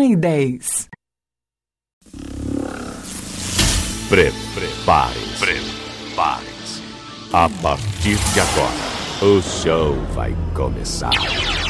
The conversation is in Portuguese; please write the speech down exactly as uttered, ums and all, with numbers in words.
em dez. Prepare-se. Prepare-se. A partir de agora, o show vai começar.